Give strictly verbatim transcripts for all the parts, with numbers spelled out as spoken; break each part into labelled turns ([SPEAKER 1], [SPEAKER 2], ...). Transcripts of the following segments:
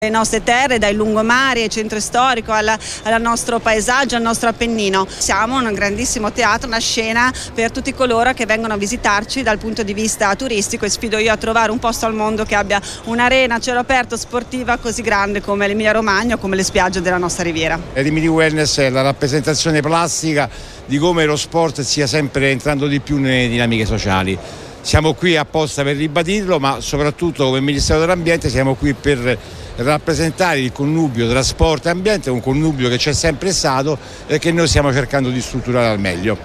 [SPEAKER 1] Le nostre terre, dai lungomari, al centro storico, alla, al nostro paesaggio, al nostro Appennino. Siamo un grandissimo teatro, una scena per tutti coloro che vengono a visitarci dal punto di vista turistico, e sfido io a trovare un posto al mondo che abbia un'arena a cielo aperto sportiva così grande come l'Emilia Romagna o come le spiagge della nostra riviera.
[SPEAKER 2] Rimini Wellness è la rappresentazione plastica di come lo sport stia sempre entrando di più nelle dinamiche sociali. Siamo qui apposta per ribadirlo, ma soprattutto come Ministero dell'Ambiente siamo qui per rappresentare il connubio tra sport e ambiente, un connubio che c'è sempre stato e che noi stiamo cercando di strutturare al meglio.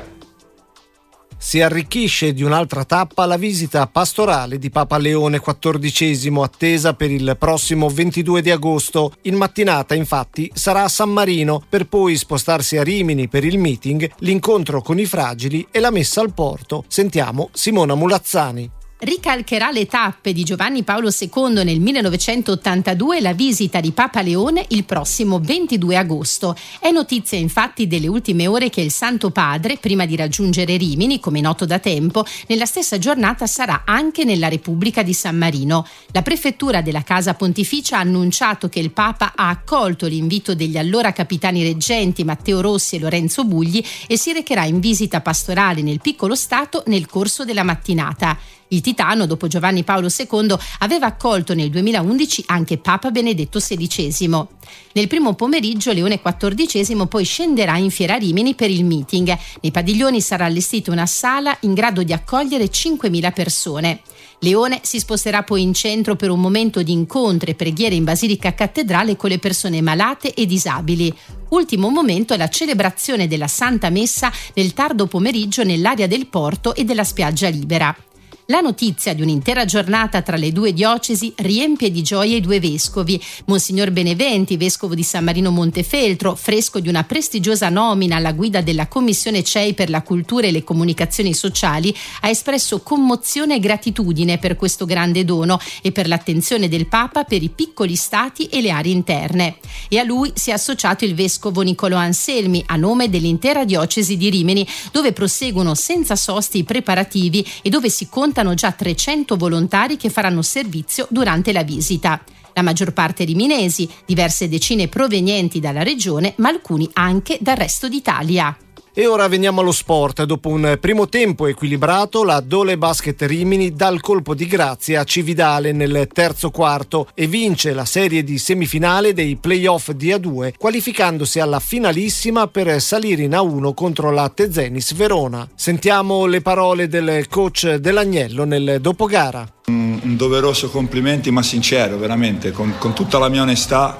[SPEAKER 3] Si arricchisce di un'altra tappa la visita pastorale di Papa Leone quattordicesimo, attesa per il prossimo ventidue di agosto. In mattinata, infatti, sarà a San Marino, per poi spostarsi a Rimini per il meeting, l'incontro con i fragili e la messa al porto. Sentiamo Simona Mulazzani.
[SPEAKER 4] Ricalcherà le tappe di Giovanni Paolo secondo nel millenovecentottantadue la visita di Papa Leone il prossimo ventidue agosto. È notizia infatti delle ultime ore che il Santo Padre, prima di raggiungere Rimini, come noto da tempo, nella stessa giornata sarà anche nella Repubblica di San Marino. La prefettura della Casa Pontificia ha annunciato che il Papa ha accolto l'invito degli allora capitani reggenti Matteo Rossi e Lorenzo Bugli e si recherà in visita pastorale nel piccolo stato nel corso della mattinata. Il Titano, dopo Giovanni Paolo secondo, aveva accolto nel duemilaundici anche Papa Benedetto sedicesimo. Nel primo pomeriggio Leone quattordicesimo poi scenderà in Fiera Rimini per il meeting. Nei padiglioni sarà allestita una sala in grado di accogliere cinquemila persone. Leone si sposterà poi in centro per un momento di incontri e preghiere in Basilica Cattedrale con le persone malate e disabili. Ultimo momento è la celebrazione della Santa Messa nel tardo pomeriggio nell'area del porto e della spiaggia libera. La notizia di un'intera giornata tra le due diocesi riempie di gioia i due vescovi. Monsignor Beneventi, vescovo di San Marino Montefeltro, fresco di una prestigiosa nomina alla guida della Commissione C E I per la cultura e le comunicazioni sociali, ha espresso commozione e gratitudine per questo grande dono e per l'attenzione del Papa per i piccoli stati e le aree interne. E a lui si è associato il vescovo Niccolò Anselmi, a nome dell'intera diocesi di Rimini, dove proseguono senza sosti i preparativi e dove si conta già trecento volontari che faranno servizio durante la visita. La maggior parte riminesi, diverse decine provenienti dalla regione, ma alcuni anche dal resto d'Italia.
[SPEAKER 3] E ora veniamo allo sport. Dopo un primo tempo equilibrato, la Dole Basket Rimini dà il colpo di grazia a Cividale nel terzo quarto e vince la serie di semifinale dei playoff di A due, qualificandosi alla finalissima per salire in A uno contro la Tezenis Verona. Sentiamo le parole del coach dell'Agnello nel dopogara.
[SPEAKER 5] Un, un doveroso complimenti, ma sincero, veramente, con, con tutta la mia onestà,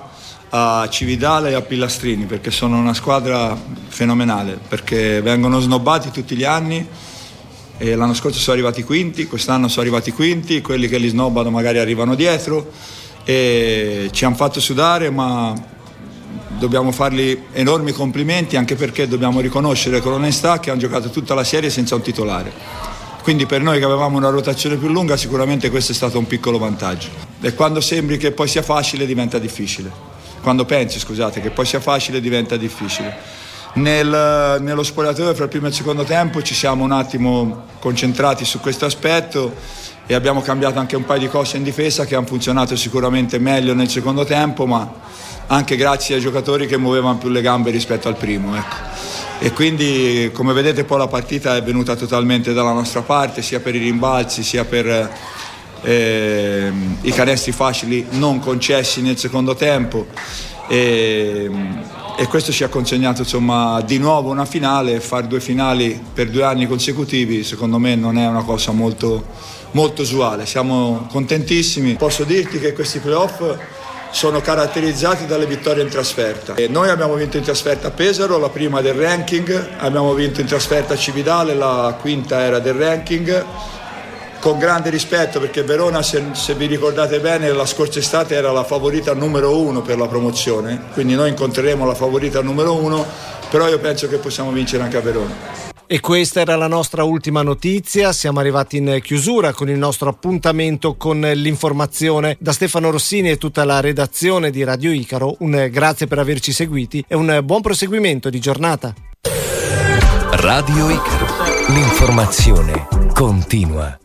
[SPEAKER 5] a Cividale e a Pillastrini, perché sono una squadra fenomenale, perché vengono snobbati tutti gli anni e l'anno scorso sono arrivati quinti, quest'anno sono arrivati quinti, quelli che li snobbano magari arrivano dietro e ci hanno fatto sudare, ma dobbiamo fargli enormi complimenti, anche perché dobbiamo riconoscere con onestà che hanno giocato tutta la serie senza un titolare. Quindi per noi che avevamo una rotazione più lunga sicuramente questo è stato un piccolo vantaggio. E quando sembri che poi sia facile diventa difficile. Quando pensi, scusate, che poi sia facile diventa difficile. Nel, nello spogliatoio fra il primo e il secondo tempo ci siamo un attimo concentrati su questo aspetto e abbiamo cambiato anche un paio di cose in difesa che hanno funzionato sicuramente meglio nel secondo tempo, ma anche grazie ai giocatori che muovevano più le gambe rispetto al primo, ecco. E quindi come vedete poi la partita è venuta totalmente dalla nostra parte, sia per i rimbalzi sia per eh, i canestri facili non concessi nel secondo tempo e, e questo ci ha consegnato insomma di nuovo una finale. Fare due finali per due anni consecutivi secondo me non è una cosa molto, molto usuale, siamo contentissimi. Posso dirti che questi playoff sono caratterizzati dalle vittorie in trasferta. E noi abbiamo vinto in trasferta a Pesaro, la prima del ranking, abbiamo vinto in trasferta a Cividale, la quinta era del ranking, con grande rispetto perché Verona, se, se vi ricordate bene, la scorsa estate era la favorita numero uno per la promozione, quindi noi incontreremo la favorita numero uno, però io penso che possiamo vincere anche a Verona.
[SPEAKER 3] E questa era la nostra ultima notizia, siamo arrivati in chiusura con il nostro appuntamento con l'informazione. Da Stefano Rossini e tutta la redazione di Radio Icaro, un grazie per averci seguiti e un buon proseguimento di giornata.
[SPEAKER 6] Radio Icaro, l'informazione continua.